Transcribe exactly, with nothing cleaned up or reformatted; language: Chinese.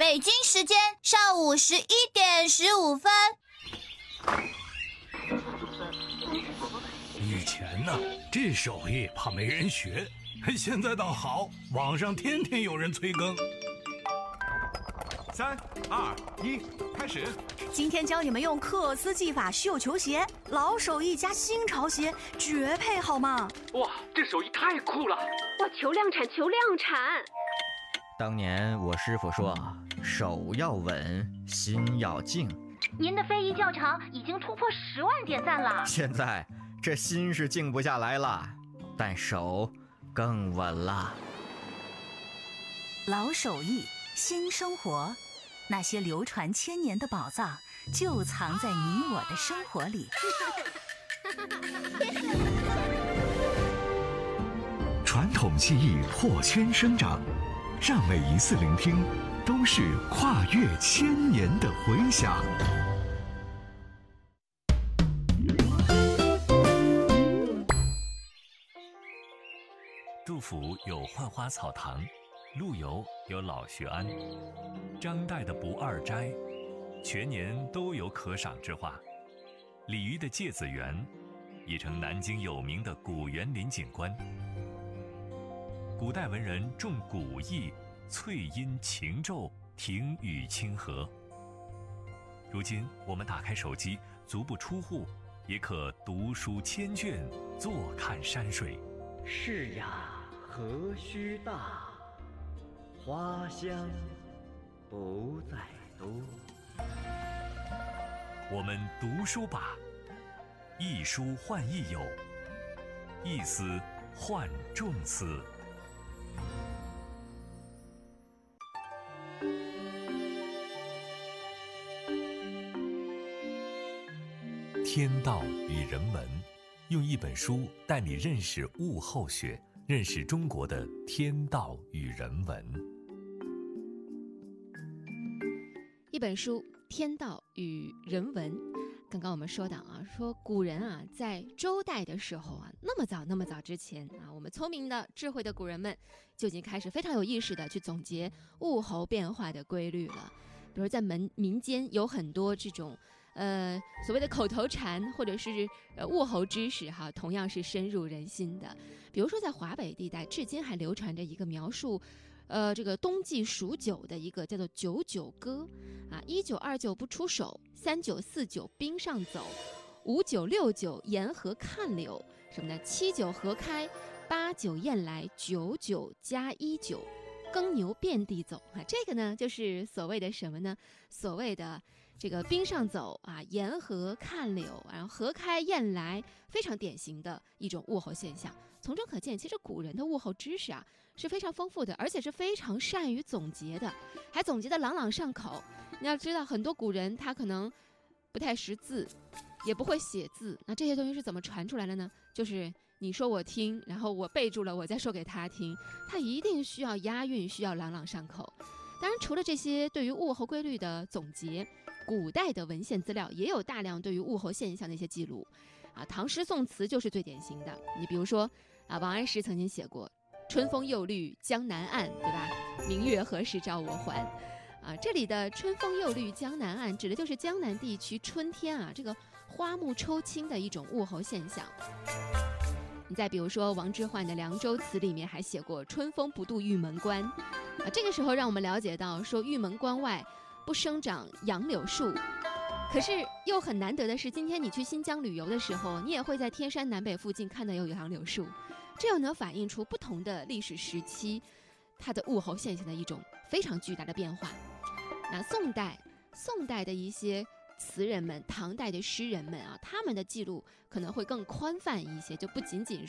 北京时间上午十一点十五分。 以前呢，这手艺怕没人学，现在倒好，网上天天有人催更。 三二一，开始！ 今天教你们用克斯技法绣球鞋，老手艺加新潮鞋，绝配好吗？ 哇，这手艺太酷了！ 哇，求量产，求量产！ 当年我师傅说，手要稳，心要静。 您的非遗教程已经突破十万点赞了。 现在这心是静不下来了，但手更稳了。 老手艺，新生活，那些流传千年的宝藏，就藏在你我的生活里。 传统技艺破圈生长，让每一次聆听都是跨越千年的回响。 杜甫有浣花草堂，陆游有老学庵，张岱的不二斋，全年都有可赏之画。李渔的芥子园，已成南京有名的古园林景观。古代文人重古意，翠音晴骤，庭宇清和。如今我们打开手机，足不出户，也可读书千卷，坐看山水。 是呀，何须大，花香不在多。 我们读书吧，一书换一友，一思换众思。天道与人文，用一本书带你认识物候学，认识中国的天道与人文。 一本书，天道与人文。刚刚我们说到啊，说古人啊，在周代的时候啊，那么早那么早之前啊，我们聪明的、智慧的古人们就已经开始非常有意识的去总结物候变化的规律了。比如在民民间有很多这种。呃，所谓的口头禅或者是呃物候知识哈，同样是深入人心的。比如说在华北地带，至今还流传着一个描述，呃，这个冬季数九的一个叫做九九歌啊，一九二九不出手，三九四九冰上走，五九六九沿河看柳，什么呢？七九河开，八九雁来，九九加一九，耕牛遍地走啊。这个呢，就是所谓的什么呢？所谓的。这个冰上走啊，沿河看柳，然后河开雁来，非常典型的一种物候现象。从中可见，其实古人的物候知识啊是非常丰富的，而且是非常善于总结的，还总结得朗朗上口。你要知道，很多古人他可能不太识字，也不会写字，那这些东西是怎么传出来的呢？就是你说我听，然后我背住了，我再说给他听，他一定需要押韵，需要朗朗上口。当然，除了这些对于物候规律的总结，古代的文献资料也有大量对于物候现象的一些记录，啊，唐诗宋词就是最典型的。你比如说，啊，王安石曾经写过“春风又绿江南岸”，对吧？“明月何时照我还”，啊，这里的“春风又绿江南岸”指的就是江南地区春天啊这个花木抽青的一种物候现象。你再比如说，王之涣的《凉州词》里面还写过“春风不度玉门关”，啊，这个时候让我们了解到说玉门关外不生长杨柳树，可是又很难得的是，今天你去新疆旅游的时候，你也会在天山南北附近看到有杨柳树，这又能反映出不同的历史时期它的物候现象的一种非常巨大的变化。那宋代，宋代的一些词人们、唐代的诗人们啊，他们的记录可能会更宽泛一些，就不仅仅